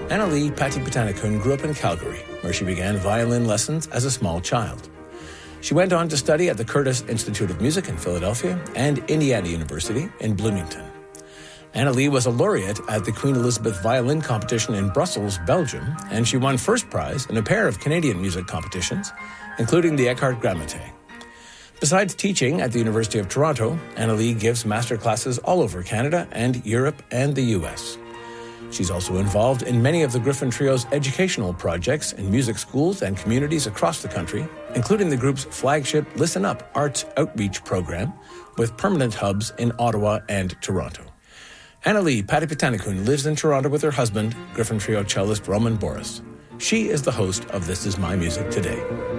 Annalie Patipatanakun grew up in Calgary, where she began violin lessons as a small child. She went on to study at the Curtis Institute of Music in Philadelphia and Indiana University in Bloomington. Annalie was a laureate at the Queen Elizabeth Violin Competition in Brussels, Belgium, and she won first prize in a pair of Canadian music competitions, including the Eckhart Grammaté. Besides teaching at the University of Toronto, Annalie gives master classes all over Canada and Europe and the U.S. She's also involved in many of the Griffin Trio's educational projects in music schools and communities across the country, including the group's flagship Listen Up Arts Outreach program, with permanent hubs in Ottawa and Toronto. Annalie Patipatanakun lives in Toronto with her husband, Griffin Trio cellist Roman Boris. She is the host of This Is My Music Today.